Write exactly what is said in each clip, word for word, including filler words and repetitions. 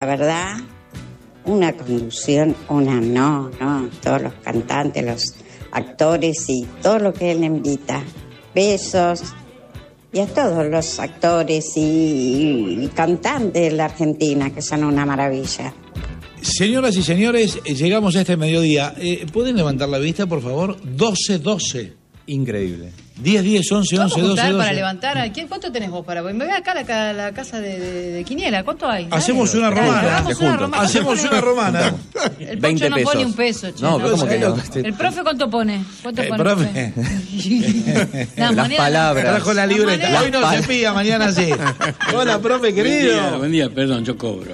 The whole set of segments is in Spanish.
verdad, una conducción, una no, no, todos los cantantes, los actores y todo lo que él invita. Besos. Y a todos los actores y, y cantantes de la Argentina, que son una maravilla. Señoras y señores, llegamos a este mediodía. Eh, ¿Pueden levantar la vista, por favor? doce doce. Increíble. diez, diez, once, once, doce, doce. Para levantar a quién, ¿cuánto tenés vos para? Me voy acá a la, la casa de, de, de Quiniela, ¿cuánto hay? Hacemos una romana. Hagamos una romana. Hacemos una romana. El Poncho no pone un peso, che. No, pero ¿cómo que no? ¿El profe cuánto pone? ¿Cuánto Eh, pone? profe. No, Las palabras. Trajo la libreta. Hoy no se pilla, mañana sí. Hola, profe, querido. Buen día, buen día, perdón, yo cobro.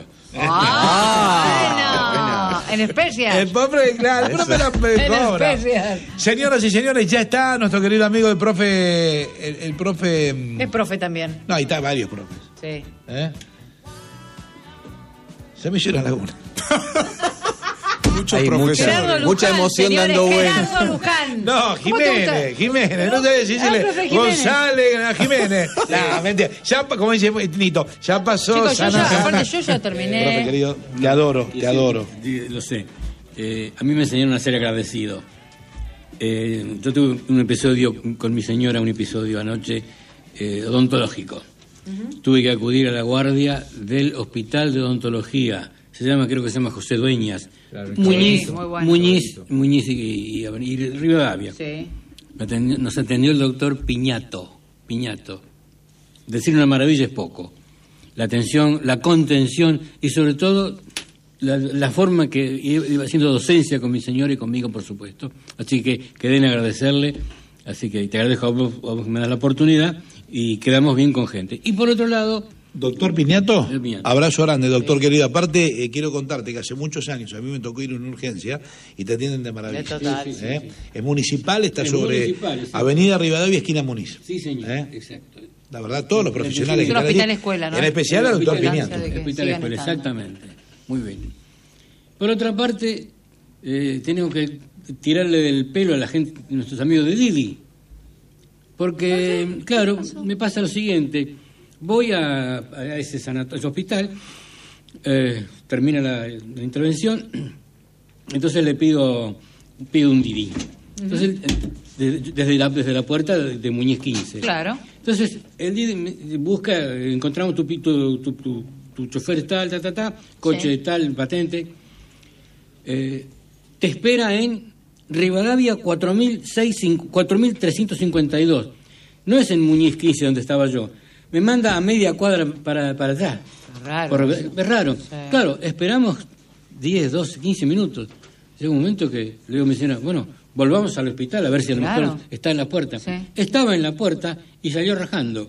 Ah, bueno. En especial. El profe, claro, el profe la cobra. En especial. Señoras y señores, ya está nuestro querido amigo el profe. El, el profe. Es profe también. No, ahí está varios profes. Sí. ¿Eh? Se me llena la laguna. Hay mucha, Luján, mucha emoción señores, dando vueltas. Gerardo Luján. No, Jiménez, Jiménez, no sé decirle González, a Jiménez. No, mentira. Ya, como dice Nito, ya pasó. Chicos, yo sana, ya, sana. aparte yo ya terminé. Profe querido, te adoro, te adoro. Sí, lo sé. Eh, a mí me enseñaron a ser agradecido. Eh, yo tuve un episodio con mi señora, un episodio anoche eh, odontológico. Uh-huh. Tuve que acudir a la guardia del Hospital de Odontología. Se llama, creo que se llama José Dueñas. Claro, Muñiz, sí, muy bueno. Muñiz, Muñiz y, y, y Rivadavia. Sí. Atendió, nos atendió el doctor Piñato. Piñato. Decir una maravilla es poco. La atención, la contención y sobre todo la, la forma que iba haciendo docencia con mi señora y conmigo, por supuesto. Así que quedé en agradecerle. Así que te agradezco a vos, a vos que me das la oportunidad y quedamos bien con gente. Y por otro lado... Doctor Piñato, Piñato. Abrazo grande, doctor sí. Querido. Aparte, eh, quiero contarte que hace muchos años a mí me tocó ir a una urgencia y te atienden de maravilla. Total. Sí, sí, ¿Eh? sí, sí. Es municipal, está es sobre municipal, sí. Avenida Rivadavia, esquina Muniz. Sí, señor, ¿Eh? exacto. La verdad, todos los profesionales es que un están hospital allí, escuela, ¿no? En especial al doctor Piñato. El hospital escuela, exactamente. Muy bien. Por otra parte, eh, tenemos que tirarle del pelo a la gente, a nuestros amigos de Didi. Porque, claro, me pasa lo siguiente. Voy a, a ese, sanatorio, ese hospital, eh, termina la, la intervención, entonces le pido pido un Didi. Entonces, de, desde, la, desde la puerta de Muñiz quince. Claro. Entonces, el Didi busca, encontramos tu, tu, tu, tu, tu chofer tal, ta, ta, ta, coche sí. tal, patente. Eh, te espera en Rivadavia cuatro mil trescientos cincuenta y dos. No es en Muñiz quince donde estaba yo. Me manda a media cuadra para, para allá. Es raro. Por, es raro. Sí. Claro, esperamos diez, doce, quince minutos. Llega un momento que le digo a mi señora, bueno, volvamos al hospital a ver si a lo claro. mejor está en la puerta. Sí. Estaba en la puerta y salió rajando.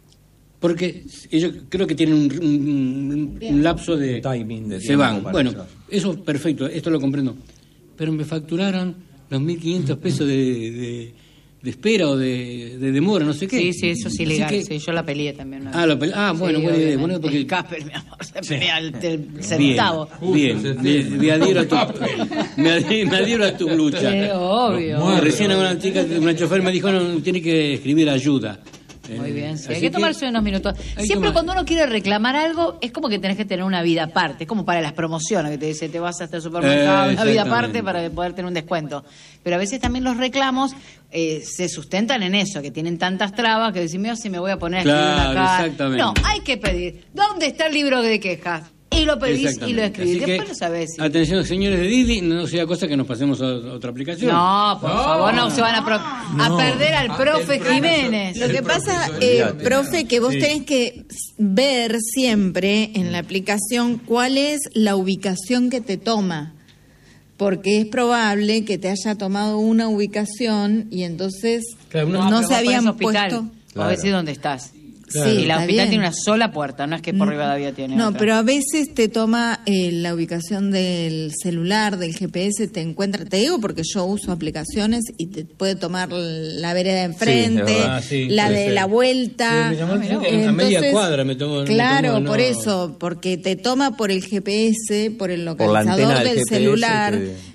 Porque ellos creo que tienen un, un, un lapso de... Un timing de se van. Bueno, eso. eso perfecto, esto lo comprendo. Pero me facturaron los mil quinientos pesos de... de de espera o de, de demora, no sé qué. Sí, sí, eso es ilegal, que... sí, yo la peleé también. Ah, la pele... ah bueno, sí, buena idea. Bueno, porque... El Casper, mi amor, se pelea el, el centavo. Bien, bien, me, me adhiero a tu, me adhiero, me adhiero a tu lucha. Sí, obvio. No, recién una chica, una chofer me dijo, no, tiene que escribir ayuda. Muy bien, sí, hay que tomarse unos minutos. Siempre cuando uno quiere reclamar algo, es como que tenés que tener una vida aparte. Es como para las promociones, que te dice, te vas hasta el supermercado, eh, una vida aparte para poder tener un descuento. Pero a veces también los reclamos eh, se sustentan en eso, que tienen tantas trabas que decimos, si me voy a poner a escribir claro, una carta. Exactamente. No, hay que pedir. ¿Dónde está el libro de quejas? Y lo pedís y lo escribís. Así Después que, lo sabés. Sí. Atención, señores de Didi, no sea cosa que nos pasemos a otra aplicación. No, por no, favor, no se van a, pro, no. a perder al profe Jiménez. Lo que pasa, eh, profe, que vos sí. tenés que ver siempre en la aplicación cuál es la ubicación que te toma. Porque es probable que te haya tomado una ubicación y entonces claro, no, no se habían puesto... Claro. A decir dónde estás. Claro. Sí, y la hospital bien. tiene una sola puerta, no es que por Rivadavia tiene No, otra. pero a veces te toma eh, la ubicación del celular, del G P S, te encuentra, te digo porque yo uso aplicaciones y te puede tomar la vereda de enfrente, sí, verdad, sí, la de ser. la vuelta. Sí, me llamó, ah, entonces, a media cuadra me tomó. Claro, me tomó, por no. eso, porque te toma por el G P S, por el localizador por del celular. Te...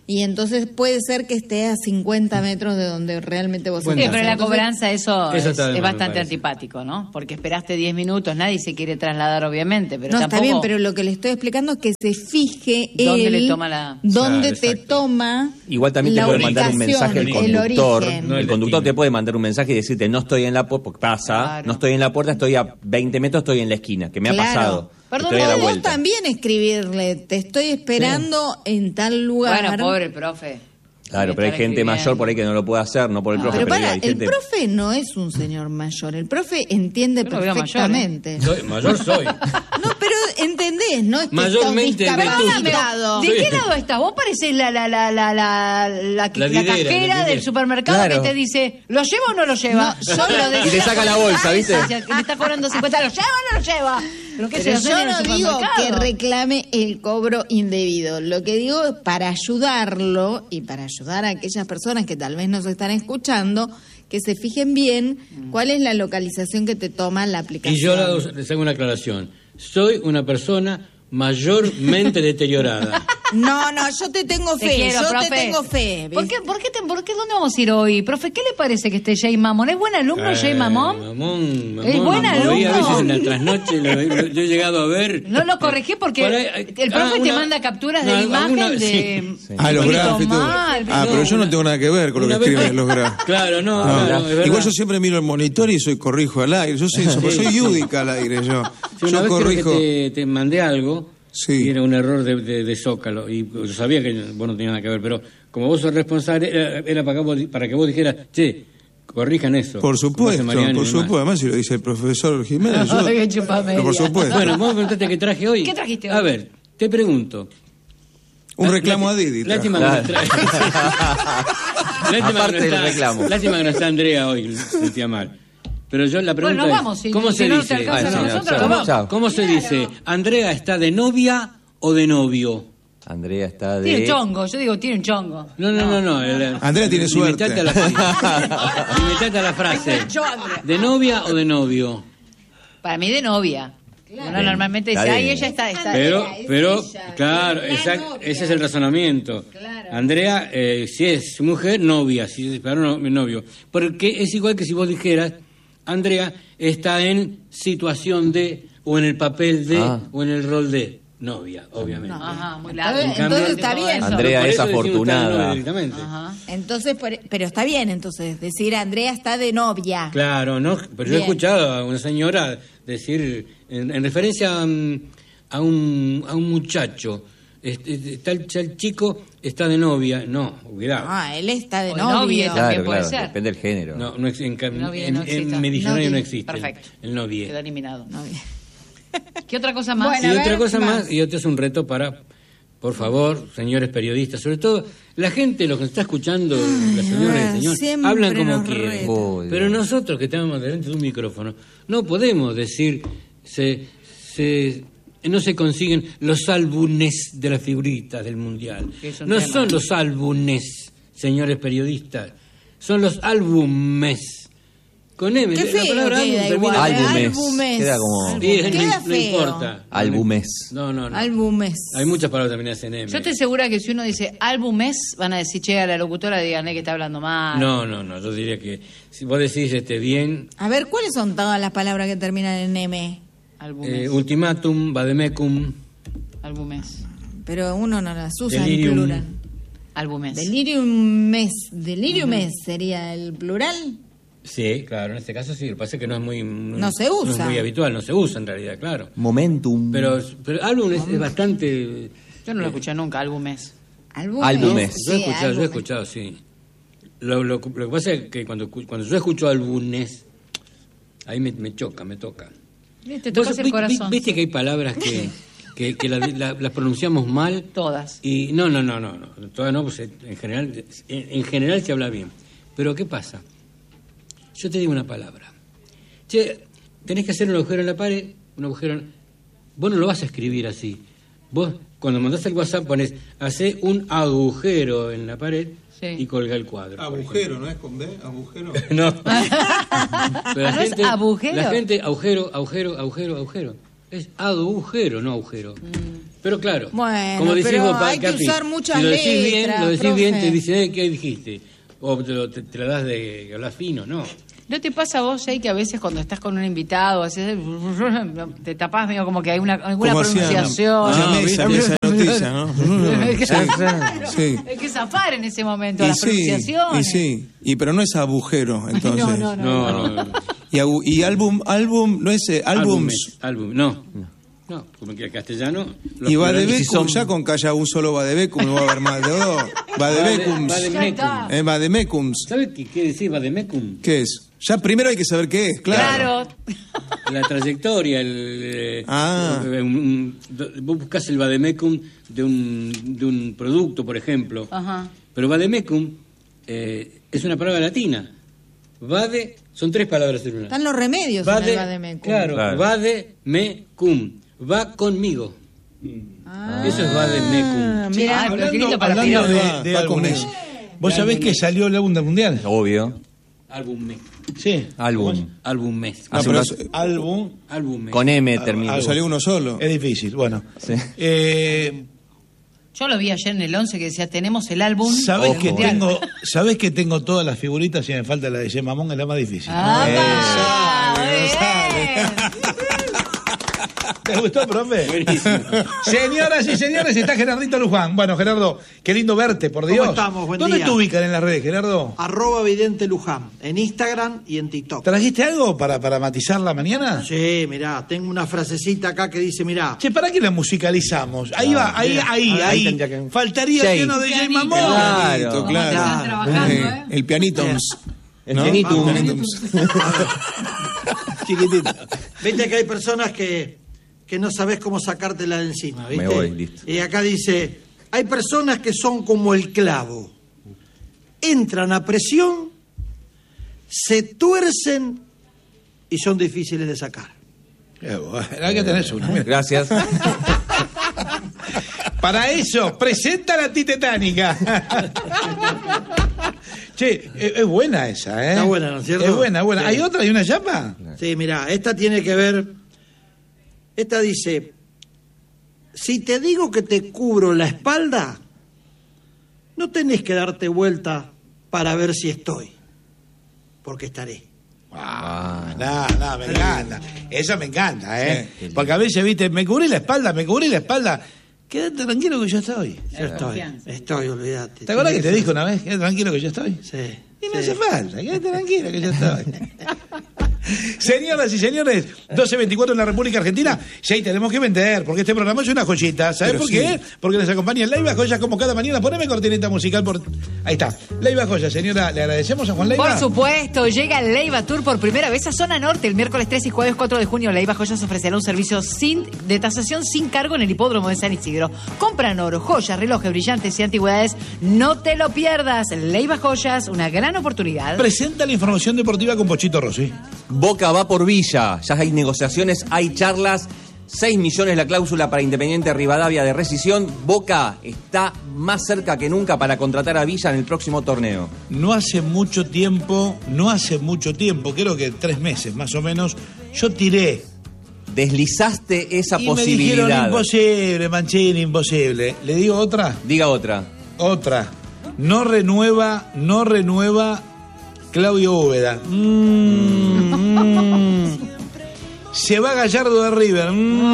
y entonces puede ser que esté a cincuenta metros de donde realmente vos bueno, estás. Sí, pero la entonces, cobranza eso, eso es, es bastante antipático, ¿no? Porque esperaste diez minutos, nadie se quiere trasladar obviamente, pero no, tampoco... está bien, pero lo que le estoy explicando es que se fije ¿Dónde él, le toma la... dónde Claro, te exacto. toma. Igual también te la puede mandar un ubicación, mensaje el el conductor. origen. No el el conductor destino. te puede mandar un mensaje y decirte, no estoy en la puerta, porque pasa, Claro. no estoy en la puerta, estoy a veinte metros, estoy en la esquina, que me Claro. ha pasado. Perdón, estoy a la Podés vuelta. también escribirle, te estoy esperando en tal lugar. Bueno, pobre profe. Claro, pero hay Estar gente escribiendo. mayor por ahí que no lo puede hacer, no por el Ah. profe, Pero pero, para, hay el gente... profe no es un señor mayor, el profe entiende Yo lo veo mayor, perfectamente. Soy, mayor soy. No, pero entendés, no es que Mayormente sos vetusto. discapacitado. ¿De Sí. qué lado estás? Vos parecés la, la, la, la, la, la, que- La la videra, la cajera videra. del supermercado Claro. que te dice, ¿lo lleva o no lo lleva? No, Yo lo decía Y te saca la bolsa, ¿viste? Que me está cobrando cincuenta, ¿lo lleva o no lo lleva? Lo que Pero se yo hace en el no digo que supermercado. reclame el cobro indebido. Lo que digo es para ayudarlo y para ayudar a aquellas personas que tal vez nos están escuchando, que se fijen bien cuál es la localización que te toma la aplicación. Y yo la- les hago una aclaración. Soy una persona mayormente deteriorada. No, no, yo te tengo Te fe, quiero, yo profe. te tengo fe. ¿Por qué, por, qué te- por qué dónde vamos a ir hoy? Profe, ¿qué le parece que esté Jay Mamón? ¿Es buen alumno Jay Eh, Mamón? Mamón, Mamón. ¿Es buen Lo vi a alumno? veces en la trasnoche, lo, lo- yo he llegado a ver. No lo corregí porque Por ahí- el profe ah, te una- manda capturas no, de imagen alguna- de... sí. Sí. Ah, los Escrito grafos y todo. mal, Ah, pero yo no tengo nada que ver con lo que Una vez- escriben los grafos. Claro, no, No, claro, es verdad. igual yo siempre miro el monitor y soy corrijo al aire. Yo soy, soy Yudica al aire, yo. Sí, una Yo vez creo corrijo. que te, te mandé algo Sí. y era un error de, de- de Zócalo. Y yo sabía que vos no tenías nada que ver, pero como vos sos responsable, era, era para, que vos, para que vos dijeras, che, corrijan eso. Por como supuesto, hace Mariano y por demás. supuesto. Además, si lo dice el profesor Jiménez, yo. Ay, chupa pero por media. supuesto. Bueno, vos me preguntaste qué traje hoy. ¿Qué trajiste hoy? A ver, te pregunto. Un Lá- reclamo lá- a Didi. Lástima Claro. que no está- Lástima que Aparte no del está- reclamo. Lástima que no está Andrea hoy, sentía mal. Pero yo la pregunta Bueno, nos es, vamos, si- ¿cómo si se no te dice? alcanza Ah, con no, nosotros, chao, nos vamos. chao. ¿Cómo se dice? ¿Andrea está de novia o de novio? Andrea está Tiene un de... chongo, yo digo, tiene un chongo. No, no, no, no. el- Andrea tiene suerte. limitate a la, limitate a la frase. Yo, Andrea. ¿De novia o de novio? Para mí de novia. Uno normalmente dice, Está ay, bien. ella está... está Pero, es pero, ella, claro, la exacto, novia. ese es el razonamiento. Andrea, eh, si es mujer, novia, si es varón, no- novio. Porque es igual que si vos dijeras, Andrea está en situación de, o en el papel de, Ah. o en el rol de novia, obviamente. Ajá, muy largo. Entonces, En cambio- entonces está bien. Andrea Por es eso decimos afortunada. está de novia directamente. Ajá. Entonces, por- pero está bien, entonces, decir Andrea está de novia. Claro, no, pero yo he Bien. escuchado a una señora decir, en, en referencia a, un- a un, a un muchacho, este, está el, el chico está de novia, no, cuidado. Ah, él está de O novio. novia Claro, también puede claro, ser. depende del género. No, no ex- en, cam- Novia en- no en existe. mi diccionario no Novia. existe. el- Perfecto. El novie. Quedó eliminado. Novia. ¿Qué otra cosa más? Bueno, Y a otra ver, cosa más. más, y otro es un reto para, por favor, señores periodistas, sobre todo la gente, los que está escuchando, las señoras y ah, señores, siempre hablan como nos quieren. retan. Oh, Dios. Pero nosotros que estamos delante de un micrófono, no podemos decir, se, se, no se consiguen los álbumes de las figuritas del Mundial. Es un No tema. son los álbumes, señores periodistas, son los álbumes. Con M, Qué la feo palabra queda álbum igual. termina- Álbumes. Álbumes. Queda como... Sí, no- Queda no, feo. importa. Álbumes. No, no, no. Álbumes. Hay muchas palabras terminadas en M. Yo estoy segura que si uno dice álbumes, van a decir, che, a la locutora díganle que está hablando mal. No, no, no. Yo diría que si vos decís este bien, A ver, ¿cuáles son todas las palabras que terminan en M? Álbumes. eh, ultimatum, vademecum, álbumes. Pero uno no las usa Delirium. en plural. Álbumes. Delirium mes. Delirium mes sería el plural. sí, claro, en este caso sí. Lo que pasa es que no es muy... No se No usa. es muy habitual, no se usa en realidad, claro. Momentum. Pero, pero álbum es, es bastante... Yo no lo escuché nunca, álbumes. Álbumes. Álbumes. Yo he Sí, escuchado, yo he álbumes. escuchado, sí. Lo, lo, lo que pasa es que cuando, cuando yo escucho álbumes, ahí me, me choca, me toca. Te Vos tocas el vi- vi- corazón. Viste que hay palabras que, que, que la- la- las pronunciamos mal. Todas. Y no, no, no, no, no. Todas no, pues en general, en, en general se habla bien. Pero ¿qué pasa? Yo te digo una palabra. Che, tenés que hacer un agujero en la pared, un agujero en... Vos no lo vas a escribir así. Vos, cuando mandás el WhatsApp, pones, hace un agujero en la pared Sí. y colga el cuadro. por Agujero, ¿no es con B? Agujero. ejemplo. No. Pero la ¿No es gente, agujero? La gente, agujero, agujero, agujero, agujero. Es agujero, no agujero. Mm. Pero claro, bueno, como decís pero vos, hay Capi, que usar muchas si lo decís letras, bien, lo decís bien, profe. te dice, eh, ¿qué dijiste? O te, lo, te, te la das de hablar fino, ¿no? ¿No te pasa a vos, Jay, que a veces cuando estás con un invitado haces, te tapás medio como que hay una, alguna Como pronunciación? hacía No, esa, esa noticia, ¿no? Hay que Sí, zafar, sí. hay que zafar en ese momento, Y las sí, pronunciaciones. y sí, y pero no es agujero, entonces. No, no, no. No, no, no. Y, agu- y álbum, álbum, no es eh, álbums. Álbum, no. No, como que el castellano. los Y va de plurales- Becum, ya con que haya un solo va de Becum, no va a haber más de dos. Va de Becums. Va de Ya está. Mecum. Eh, va de Mecums. ¿Sabes qué quiere decir va de Mecum? ¿Qué es? Ya primero hay que saber qué es, claro. Claro. La trayectoria, el. eh, Ah. un- un- vos buscás el vademecum de un, de un producto, por ejemplo. Ajá. Pero vademecum eh, es una palabra latina. Vade, son tres palabras en una. Están los remedios en Vade, el vademecum. Claro, Claro. vademecum. Va conmigo. Ah, Eso es vademecum. mira, Ah, pero qué lindo para hablando piropo. de, Va, de va álbumes. conmigo. ¿Vos sabés que salió el álbum del Mundial? Obvio. Álbum mes. Sí. Álbum. Álbum mes. Ah, Hace pero unos- es- Álbum. Álbum mes. Con M termina. algo. salió uno solo. Es difícil, bueno. Sí. Eh, Yo lo vi ayer en el once que decía, tenemos el álbum. ¿Sabés Ojo. que tengo, ¿sabés que tengo todas las figuritas y me falta la de Ye Mamón? Es la más difícil. ¡Ah, Eh, muy sale, bien! ¿Te gustó, profe? Buenísimo. Señoras y señores, está Gerardito Luján. Bueno, Gerardo, qué lindo verte, por Dios. ¿Cómo estamos? Buen ¿Dónde día. te ubican en las redes, Gerardo? Arroba Vidente Luján, en Instagram y en TikTok. ¿Trajiste algo para, para matizar la mañana? Sí, mirá, tengo una frasecita acá que dice, mirá, Che, ¿para qué la musicalizamos? Ahí va, ahí, Mira, ahí, ahí ahí. tendría que- Faltaría el Jay. piano de Jay Mamón. Claro, Están claro. trabajando, Eh, ¿eh? El pianitums. El ¿no? pianitum. El pianitums. Chiquitito. viste que hay personas que, que no sabes cómo sacártela de encima, ¿viste? Me voy, listo. Y acá dice, hay personas que son como el clavo, entran a presión, se tuercen y son difíciles de sacar. Eh, bueno, hay que tener una. Mira. Gracias. Para eso, presenta la titetánica. Che, es, es buena esa, ¿eh? Está buena, ¿no es cierto? Es buena, buena. Sí. ¿Hay otra? ¿Hay una chapa? Sí, mirá, esta tiene que ver, esta dice, si te digo que te cubro la espalda, no tenés que darte vuelta para ver si estoy, porque estaré. Ah, no, no, me encanta. Esa me encanta, ¿eh? Sí. Porque a veces, viste, me cubrí la espalda, me cubrí la espalda. Quédate tranquilo que yo estoy. Yo estoy, estoy, olvídate. ¿Te acuerdas que te Tiene dijo una vez? Quédate tranquilo que yo estoy. Sí. Y no sí. hace falta, quédate tranquilo que yo estoy. Señoras y señores, doce veinticuatro en la República Argentina, ya ahí tenemos que vender, porque este programa es una joyita. ¿Sabes Pero por sí. qué? Porque les acompaña Leiva Joya como cada mañana. Poneme cortineta musical por... Ahí está. Leiva Joya, señora, le agradecemos a Juan Leiva. Por supuesto, llega el Leiva Tour por primera vez a Zona Norte el miércoles tres y jueves cuatro de junio. Leiva Joyas ofrecerá un servicio sin, de tasación sin cargo en el hipódromo de San Isidro. Compran oro, joyas, relojes, brillantes y antigüedades. No te lo pierdas. Leiva Joyas, una gran oportunidad. Presenta la información deportiva con Pochito Rossi. Boca va por Villa. Ya hay negociaciones, hay charlas. seis millones la cláusula para Independiente Rivadavia de rescisión. Boca está más cerca que nunca para contratar a Villa en el próximo torneo. No hace mucho tiempo, no hace mucho tiempo, creo que tres meses más o menos, yo tiré. Deslizaste esa Y me dijeron posibilidad. imposible, Mancini, imposible. ¿Le digo otra? Diga otra. Otra. No renueva, no renueva Claudio Úbeda. Mm, mm. Se va Gallardo de River.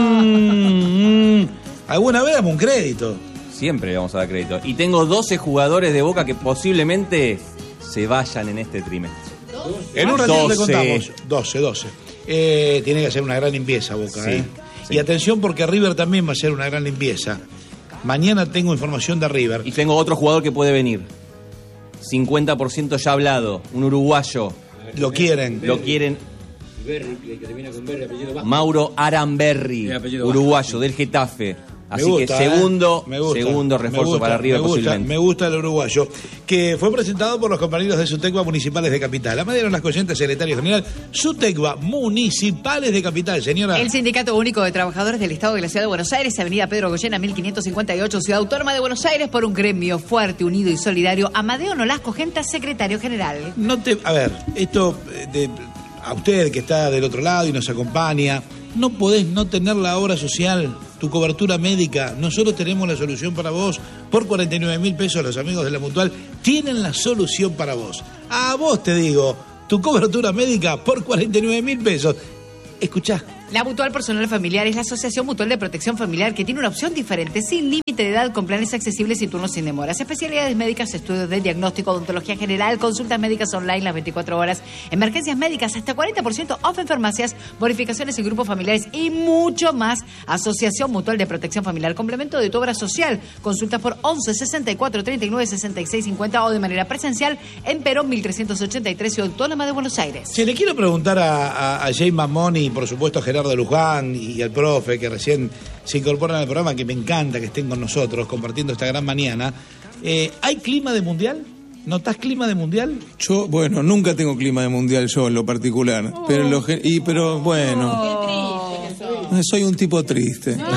Mm, mm. ¿Alguna vez dame un crédito? Siempre le vamos a dar crédito. Y tengo doce jugadores de Boca que posiblemente se vayan en este trimestre. En un ratito te doce. contamos. doce, doce. Eh, tiene que hacer una gran limpieza, Boca. Sí, ¿eh? sí. Y atención porque River también va a hacer una gran limpieza. Mañana tengo información de River. Y tengo otro jugador que puede venir. cincuenta por ciento ya hablado. Un uruguayo. Lo quieren. Lo quieren. Berry, que termina con Berry, apellido Vasco. Mauro Aranberri, De apellido uruguayo, del Getafe. Me Así gusta, que segundo, ¿eh? Me gusta, segundo me refuerzo gusta, para River me gusta, posiblemente. Me gusta el uruguayo, que fue presentado por los compañeros de Sutecba Municipales de Capital. Amadieron las Corrientes, secretario general. Sutecba Municipales de Capital, señora. El Sindicato Único de Trabajadores del Estado de la Ciudad de Buenos Aires, Avenida Pedro Goyena, mil quinientos cincuenta y ocho, Ciudad Autónoma de Buenos Aires, por un gremio fuerte, unido y solidario. Amadeo Nolasco Genta, secretario general. No te, a ver, esto eh, de, a usted que está del otro lado y nos acompaña, No podés no tener la obra social, tu cobertura médica. Nosotros tenemos la solución para vos. Por cuarenta y nueve mil pesos los amigos de La Mutual tienen la solución para vos. A vos te digo, tu cobertura médica por cuarenta y nueve mil pesos. Escuchá. La Mutual Personal Familiar es la Asociación Mutual de Protección Familiar que tiene una opción diferente, sin límite de edad, con planes accesibles y turnos sin demoras. Especialidades médicas, estudios de diagnóstico, odontología general, consultas médicas online las veinticuatro horas, emergencias médicas, hasta cuarenta por ciento off en farmacias, bonificaciones en grupos familiares y mucho más. Asociación Mutual de Protección Familiar, complemento de tu obra social. Consultas por once sesenta y cuatro treinta y nueve sesenta y seis cincuenta o de manera presencial en Perón mil trescientos ochenta y tres y Autónoma de Buenos Aires. Si le quiero preguntar a, a, a Jay Mamón y por supuesto a Gerardo de Luján y al profe que recién se incorporan al programa, que me encanta que estén con nosotros compartiendo esta gran mañana. Eh, ¿Hay clima de mundial? ¿Notás clima de mundial? Yo, bueno, nunca tengo clima de mundial yo en lo particular, oh. pero, lo, y, pero bueno... Oh. Soy un tipo triste. No,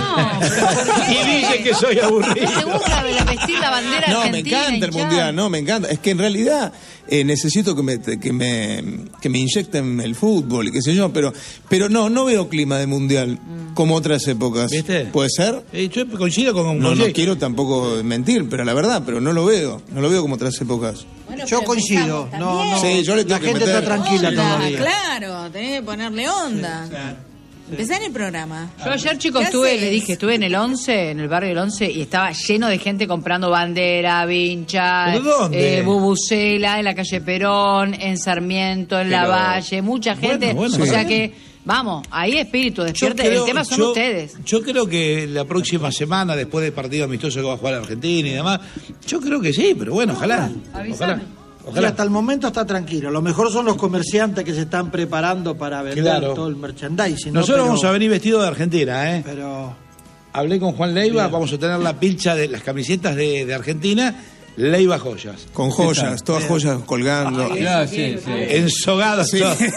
y dice que soy aburrido. ¿Te gusta vestir la bandera no, argentina? No, me encanta el hinchada. mundial, no, me encanta. Es que en realidad eh, necesito que me, que me que me inyecten el fútbol y qué sé yo, pero pero no, no veo clima de mundial mm. como otras épocas. ¿Viste? ¿Puede ser? Eh, yo coincido con... No, no quiero tampoco mentir, pero la verdad, pero no lo veo, no lo veo como otras épocas. Bueno, yo coincido. No, no. Sí, yo le tengo la que gente meter. está tranquila Onda, todavía. claro, tenés que ponerle onda. Sí, claro. Empezá en el programa. Yo ayer, chicos, estuve, le dije, estuve en el once, en el barrio del once, y estaba lleno de gente comprando bandera, vincha, ¿Pero dónde? eh, bubucela, en la calle Perón, en Sarmiento, en Pero- La Valle, mucha gente. Bueno, bueno, o sea sí. que, vamos, ahí espíritu, Yo despierte. creo- El tema son yo- ustedes. Yo creo que la próxima semana, después del partido amistoso que va a jugar Argentina y demás, yo creo que sí, pero bueno, ojalá. Avísame. Ojalá. Sí, Ojalá. hasta el momento está tranquilo. Lo mejor son los comerciantes que se están preparando para vender Claro. todo el merchandising. ¿no? Nosotros Pero- vamos a venir vestidos de Argentina, ¿eh? Pero Hablé con Juan Leiva, Bien. vamos a tener la pilcha de las camisetas de, de Argentina, Leiva Joyas. Con joyas, todas joyas colgando. Claro, sí, sí. Ensogadas Sí. todas.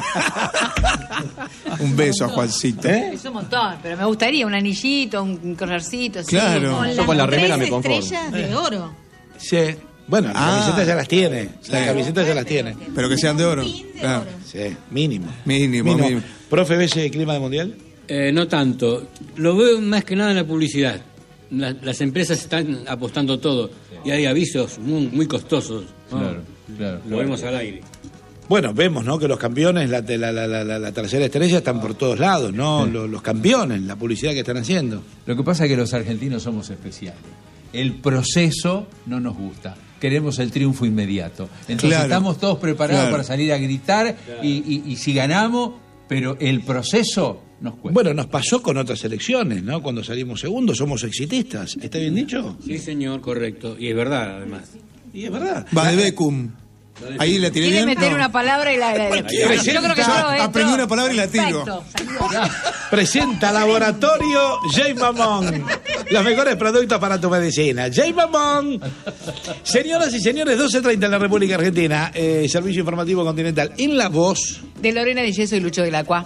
Un beso a Juancito. ¿Eh? Es un montón, pero me gustaría un anillito, un collarcito. así. Claro. Con, Yo con la remera tres me conformo. estrellas de oro. Sí. Bueno, las Ah. camisetas ya las tiene. Las Sí. camisetas ya las tiene. Pero que sean de oro. Pin de Claro. oro. Sí, mínimo. Mínimo, mínimo. ¿Profe, ves el clima de mundial? Eh, no tanto. Lo veo más que nada en la publicidad. La- las empresas están apostando todo y hay avisos muy, muy costosos. ¿no? Claro, claro. Lo vemos al aire. Bueno, vemos, ¿no? Que los campeones, la, la, la, la, la tercera estrella, están por todos lados, ¿no? Sí. Los, los campeones, la publicidad que están haciendo. Lo que pasa es que los argentinos somos especiales. El proceso no nos gusta. Queremos el triunfo inmediato. Entonces Claro. estamos todos preparados Claro. para salir a gritar y, y- y si ganamos, pero el proceso nos cuesta. Bueno, nos pasó con otras elecciones, ¿no? Cuando salimos segundos, somos exitistas. ¿Está bien dicho? Sí, señor, correcto. Y es verdad, además. Y es verdad. Va de Becum. Ahí la tiré Quiere bien. meter No. una palabra y la... la- yo creo que Ya yo, eh, aprendí yo- una palabra y la tiro. Perfecto, salió. Presenta Laboratorio J. Mamón. Los mejores productos para tu medicina. J. Mamón. Señoras y señores, doce treinta en la República Argentina. Eh, Servicio Informativo Continental. En la voz. De Lorena Di Yeso y Lucho del Acua.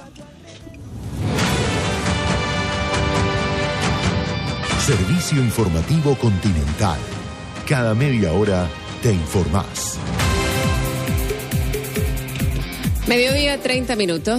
Servicio Informativo Continental. Cada media hora te informás. Mediodía, treinta minutos.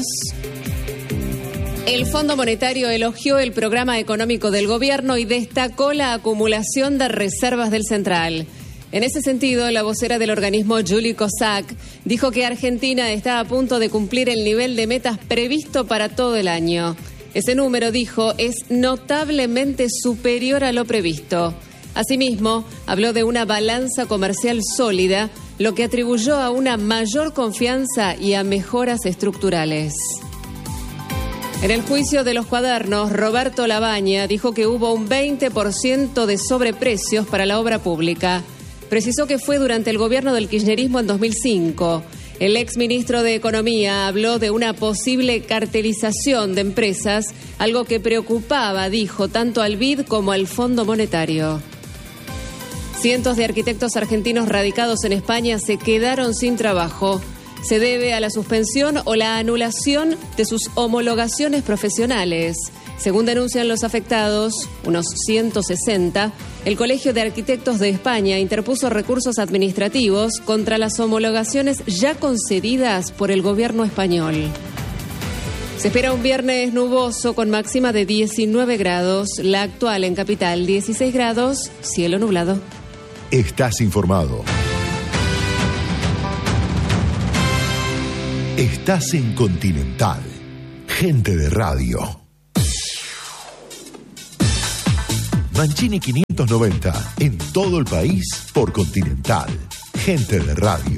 El Fondo Monetario elogió el programa económico del gobierno y destacó la acumulación de reservas del central. En ese sentido, la vocera del organismo, Julie Kozak, dijo que Argentina está a punto de cumplir el nivel de metas previsto para todo el año. Ese número, dijo, es notablemente superior a lo previsto. Asimismo, habló de una balanza comercial sólida, lo que atribuyó a una mayor confianza y a mejoras estructurales. En el juicio de los cuadernos, Roberto Labaña dijo que hubo un veinte por ciento de sobreprecios para la obra pública. Precisó que fue durante el gobierno del kirchnerismo en dos mil cinco. El exministro de Economía habló de una posible cartelización de empresas, algo que preocupaba, dijo, tanto al B I D como al Fondo Monetario. Cientos de arquitectos argentinos radicados en España se quedaron sin trabajo. Se debe a la suspensión o la anulación de sus homologaciones profesionales. Según denuncian los afectados, unos ciento sesenta, el Colegio de Arquitectos de España interpuso recursos administrativos contra las homologaciones ya concedidas por el gobierno español. Se espera un viernes nuboso con máxima de diecinueve grados, la actual en Capital dieciséis grados, cielo nublado. Estás informado. Estás en Continental. Gente de radio. Mancini quinientos noventa en todo el país por Continental. Gente de radio.